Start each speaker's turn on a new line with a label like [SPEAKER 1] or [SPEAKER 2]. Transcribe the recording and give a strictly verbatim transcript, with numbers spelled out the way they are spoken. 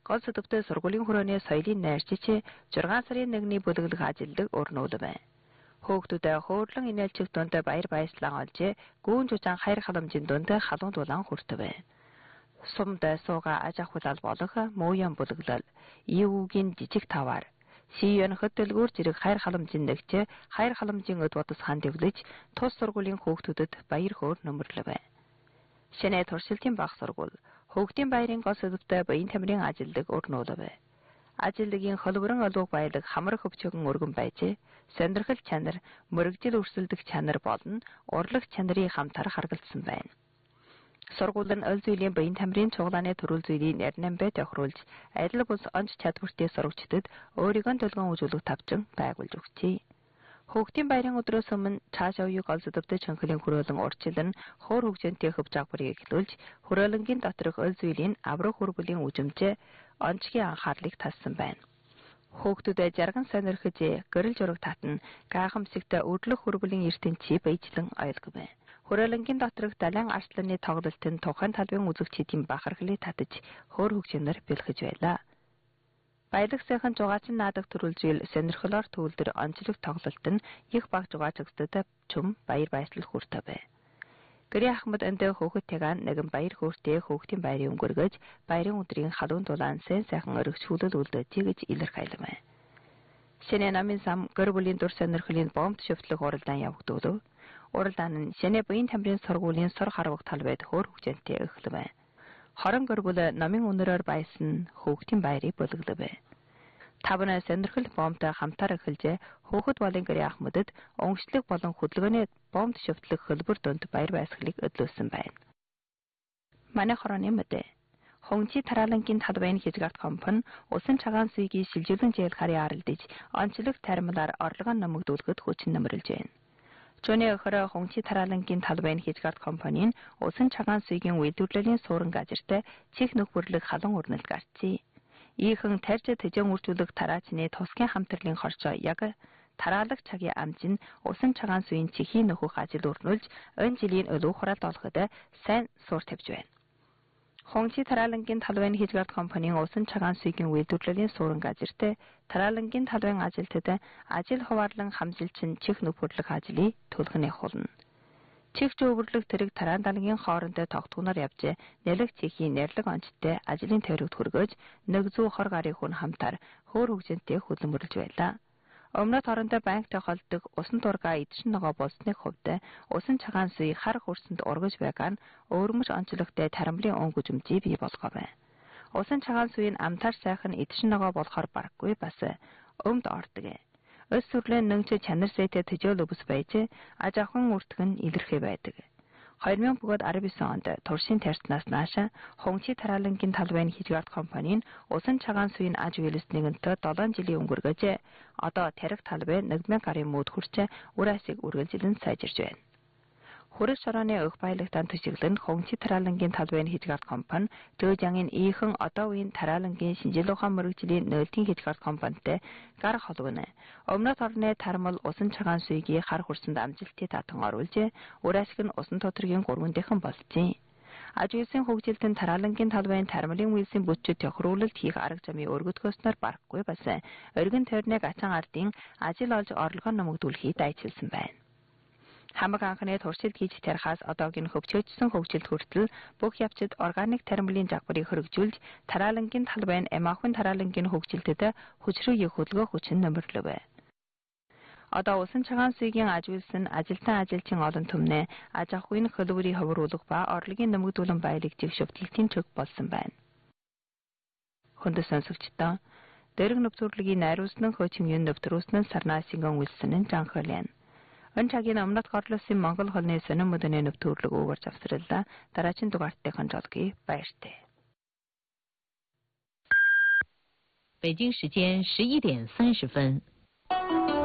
[SPEAKER 1] гол сэдвтэ сургуулийн хүрээний соёлын найрчич зургаан сарын нэгний бүлэглэх ажилдаг өрнүүлв байна. Хөөгтүүдээ хөөрлөн инээлчих дунд баяр баясгалан олж гүүн жужаан хайр халамжийн дунд халуун дулаан хүртэв. Сумд сууга аж ахуйлал болох мууян бүлэглэл, ийвүүгийн жижиг таваар, шиен хөтөлгүүр зэрэг хайр халамжийн нэгч хайр халамжийн өд бодос хан дэвлэж тус сургуулийн хөөгтүүдэд баяр хөөр нөмрлөв. Шинэ туршилтын баг сургууль, хөөгтийн баярын гол сэдвтэ баян тамирын ажилдаг өрнүүлв. Ажилдгийн холборон олууг баялаг хамар хөвчгөн өргөн байж, сонирхол чанар, мөрөгжил өрсөлдөх чанар болон урлах чанарын хамтар харгалзсан байна. Сургууль нь ол зүйлийн баян тамирын цуглааны төрөл зүйлийн нарнамбай тохируулж, адил бус онц чадвартай сурагчдад өөрийгөө төлгөн үзүүлэх тавчин байгуулж өгчээ. Хөөгтийн баярын өдрөөс өмнө цааш оюуг гол сэдвтэ чанхлын хүрээлэн урьдчилан хуур хөгжөнтэй хөвж агбарыг эхлүүлж, хүрээлэнгийн доторх ол зүйлийн аврах хүрбэлийн үжимжээ онцгийн анхаарлыг татсан байна. Хөөгтүүдэд жарган сонирхож, гэрэл зураг татна, гайхамшигтай өдлөх хүрбэлийн ертөнцийг баяжлан ойлгов. Хүрээлэнгийн доторх далайн арсланы тоглолт нь тухайн талбайн үзэгчдийн бахархлыг татаж, хуур хөгжөнөр бэлгэж байлаа. Баялаг сайхан жугаачин наадаг төрүүлжил сонирхолоор төвлөр онцлог тоглолт нь их баг жугаачгчдад чум баяр баясгал хүртэв. Гэрийн ахмад эндээ хөөхөт таган нэгэн баяр хөөртэй хөөгтийн баярын өнгөргөж, баярын өдрийн халуун дулаан сайн сайхан өргөжүүлэл үлдээжээ гэж илэрхийлв. Шинэ намын сам гэр бүлийн дур сонирхлын бомб шөвтлөх уралдаан явагдуулв. Уралдаан нь шинэ баян тамирын сургуулийн сор харвах талбайд хөөр хөгжөнтэй эхлэв. Хорон гэр бүл намын өнөрөөр баясан хөөгтийн баярыг бүлэглэв. Тавна сонирхол бомбтой хамтаар эхэлж, хөөхөт болон гэрийн ахмадад өнгөчлөг болон хөдөлгөөний бомб шөвтлөх хөлбөр дунд баяр баясгалыг өдлөөсөн байна. Манай хорооны мэдээ. Хончи тараалангийн талбайн хязгаарт компани усан цагаан суйгийн шилжүүлэн жээл харьяа аралдаж, онцлог таримлаар орлогоо нэмэгдүүлэхэд хүчин нэмэрлэж байна. Жуны өхөрө хончи тараалангийн талбайн хязгаарт компани нь усан цагаан суйгийн үйлдвэрлэлийн суурин газарт чих нөхөрлөг халуун өрнөлт гарчээ. Ийхэн тарж тэжэн үржүүлэх тараачны тусгийн хамтрлын хорчоо яг тараалагч цагийн амж нь усан цагаан суйн чихийн нөхөх ажил өрнүүлж, өн жилийн өлөө хураалт олоход сайн суур тавьж байна. Хончи тараалангийн талбайн хязгаарт компанийн усан цагаан суйгийн үйлдвэрлэлийн суурин газарт тараалангийн талбайн ажилтнууд ажил хуваарлан хамжилчин чих нөхөрлөх ажлыг төлхөн явуулна. Чих зөөвөрлөх тэрэг тараан далгийн хоорондоо тогтгоноор явж, нэлэг чихийн нэрлэг онцтой ажлын тойрогт хүргэж, нэг зүү хор гарын хүн хамтар хөөр хөгжөнтэй хөдөлмөрлж байлаа. Өмнөд хорондоо банк тохиолдог усан тургаа эдшин ногоо болсны хувьд усан цагаан суй хар хурсанд ургаж байгаа нь өөрмөж онцлогтой тарамлын он гүжимжийг бий болгов. Усан цагаан суйн амтар сайхан эдшин ногоо болохоор барахгүй бас өмд ордог. Өс сүрлэн нэмч чанар сэтэд төжөөл өвс байж, аж ахуйн үртгэн илэрхий байдаг. хоёр мянга арван девять онд туршийн тарьснаас нааш хончи тараалангийн талбайн хязгаарт компани нь усан цагаан суйн аж үйлс нэгэнтээ долоон жилийн өнгөргөж, одоо тарих талбай нэг мянган гарын мөд хүрч үр асыг үргэлжлэн сайжирж байна. Хүрэг шорооны өх баялагтан төшөглөн хончи тараалангийн талбайн хязгаарт компани Жөөжангийн ийхэн одоо үеийн тараалангийн шинжил ухаан мөрөгжлийн нөлтийн хязгаарт компанитай гар холбоно. Өмнөд орны тармал усан цагаан суйгийн хар хурсанд амжилтыг татан оруулж, үр асыг нь усан тодоргийн гурвандэхэн болжээ. Аж үйлсийн хөгжилтөнд тараалангийн талбайн тармалын үйлсийн бүтчид тохируулалт хийх арга замын өргөдгөөснөр барахгүй бас өргөн тойрныг ачаан ардын ажил олж орлогоо нэмэгдүүлэхийг дайчилсан байна. Хамаг анхны туршилт хийж тарихаас одоогийн хөгжөөжсөн хөгжилт хүртэл бүх явцад органик таримлын загварыг хөргөжүүлж, тараалангийн талбайн эмаахын тараалангийн хөгжилтэд хүчрүү хөдөлгөөх хүчин нэмэрлэв. Одоо усан цагаан суйгийн аж үйлс нь ажилтан ажилчин олон түмнээ аж ахуйн хөлбөрийг хөврүүлэх ба орлогын нэмэгдүүлэн баялаг жиг шөвтлөлтийн чөг болсон байна. Хүндэт сонсогчдоо дэрэг нөхцөрлөгийн найруулсан хөөчмийн нөвтрөөснөн сарнаа сингон үйлсэн нь жанхолэн. Өн цагийн өмнөд горлосын Монгол холны сонин мөдөний нөвтөрлөг өгөрж авсралла дараачин дугаарттай хонжолгий баяртай.
[SPEAKER 2] 北京时间十一点三十分。